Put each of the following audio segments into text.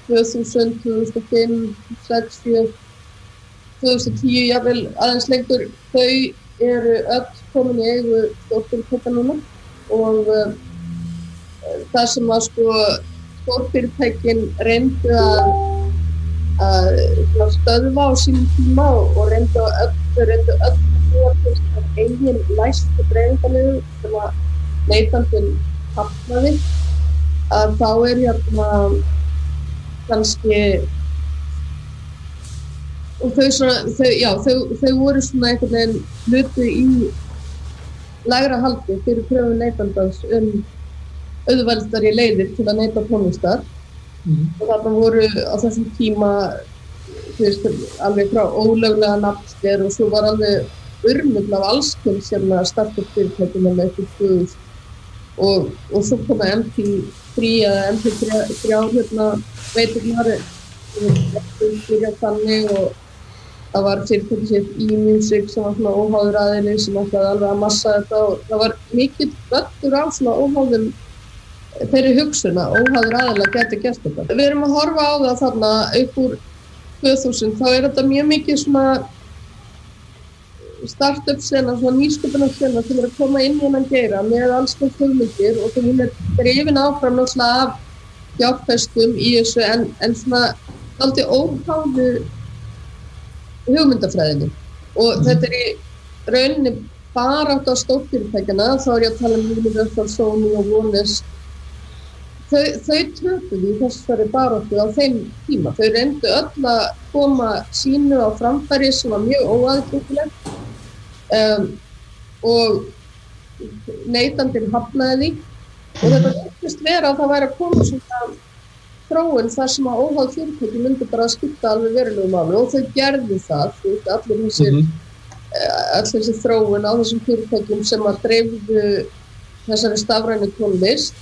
2000, 2005, 2006, 2010, jafnvel aðeins lengur, þau eru öll komin í eigu stórfyrirtækja núna og það sem að stórfyrirtækin reyndu að stöðva á sínum tíma og reyndu öll eigin læstu dreifingarleiðum sem að neytandinn hafnaði að þá kannski og þau voru svona einhvern veginn hlutu í lægra haldi fyrir kröfu neytandans auðveldari leiðir til að neyta tónlistar og þarna voru á þessum tíma alveg frá ólöglega nafnster og svo var alveg urmull af allskyns startup fyrirtækjum með eitthvað 2000 og svo koma MP3 eða MP3 veiturnar byrjað þannig og það var fyrirtæki sitt e-music sem var svona óháður aðili sem ætlaði alveg að massa þetta og það var mikill vöttur á svona óháðum þeirri hugsuna, óháður aðilega gæti gert þetta. Við erum að horfa á það þarna upp úr 2000, þá þetta mjög mikið svona startup sena, svona nýsköpunar sena sem að koma inn í hennan geira með alls konar hugmyndir og hún drifin áfram náttúrulega af fjárfestum í þessu en svona dálítið óháðu hugmyndafræðinni og þetta í rauninni bara átt á stórfyrirtækjana, þá ég að tala Universal, Sony og Warner. Þau töpuðu í þessari baráttu á þeim tíma. Þau reyndu öll að koma sínu á framfæri sem var mjög óaðgengilegt og neytandinn hafnaði því og þetta virtist vera að það væri að koma svona þróun þar sem að óháð fyrirtæki myndi bara að skipta alveg verulegu máli og þau gerðu það, allir þessi þróun á þessum fyrirtækjum sem að dreifðu þessari stafrænu tónlist.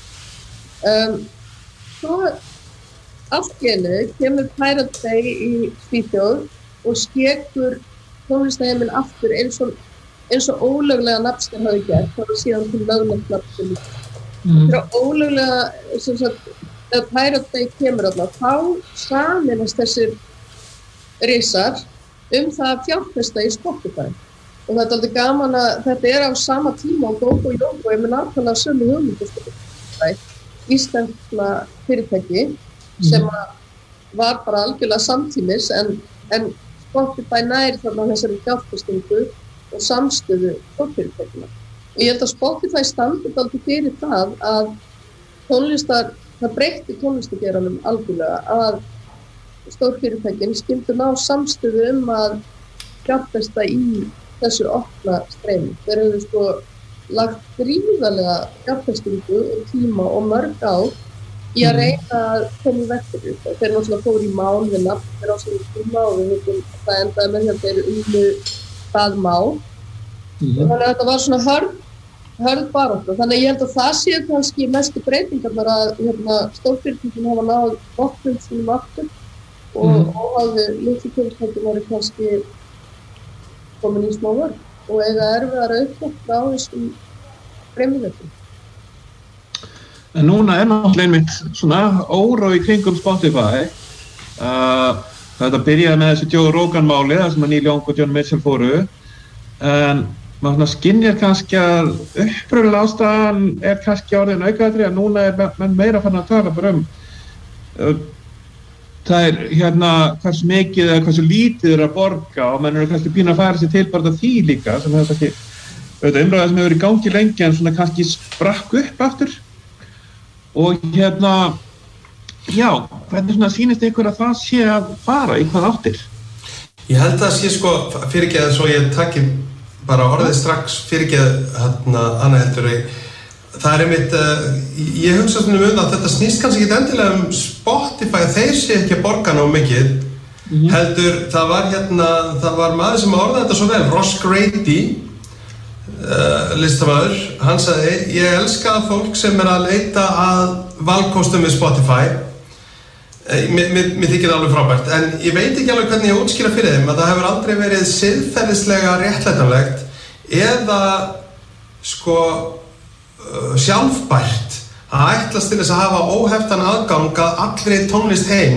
Svo allt í einu kemur Pirate Bay í Svíþjóð og skekur tónlistarheiminn aftur eins og ólöglega nafnster hafi gert, það var síðan til löglegt nafnster. Þegar ólöglega, þegar Pirate Bay kemur þarna, þá sameinast þessir risar það að fjárfesta í Spotify. Og það aldrei gaman að þetta á sama tíma á Gogo Yogo, með nákvæmlega sömu hugmyndir Spotify, íslenska fyrirtæki sem var bara algjörlega samtímis en Spotify nær þarna þessari fjárfestingu og samstöðu stórfyrirtækina. Og ég held að Spotify standi aldrei fyrir það að það breytti tónlistargeiranum algjörlega að stórfyrirtækin skyldu ná samstöðu að fjárfesta í þessu opna streymi. Þeir hefðu lagt gríðarlega fjárfestingu og tíma og mörg ár í að reyna að koma í veg fyrir þetta. Þeir náttúrulega fóru í mál við nafnir á sinni tíma og við vitum að það endaði með þeir unnu það mál. Þannig að þetta var svona hörð baráttu. Þannig að ég held að það séu kannski mestu breytingarnar að stórfyrirtækin hafa náð nokkrum sínum aftur og óháðu litlu fyrirtækin voru kannski komin í smá vörn og eiga erfiðar uppflott á þessum fremjum. En núna náttúrulega einmitt svona óró í kringum Spotify. Þetta byrjaði með þessi Joe Rogan máli, þar sem að Neil Young og John Mitchell fóru. En maður skynjar kannski að upprunalega ástæðan kannski orðin aukaatriði að núna menn meira farin að tala bara það hversu mikið eða hversu lítið að borga og menn eru kannski pínu að færa sig til bara því líka sem hefur kannski umræða sem hefur verið í gangi lengi en svona kannski sprakk upp aftur og hvernig svona sýnist ykkur að það sé að fara í hvað áttir? Ég held að sé fyrirgeða svo ég taki bara orðið strax fyrirgeða Anna heldur það einmitt, ég hugsa svona að þetta snýst kannski ekki endilega Spotify, þeir sé ekki að borga nóg mikið, heldur það var maður sem orðaði þetta svo vel, Ross Grady, listamaður, hann sagði, ég elska fólk sem að leita að valkostum við Spotify, mér þykir það alveg frábært, en ég veit ekki alveg hvernig ég útskýra fyrir þeim að það hefur aldrei verið siðferðislega réttlætanlegt eða sjálfbært að ætlast til þess að hafa óheftan aðgang að allri tónlist heim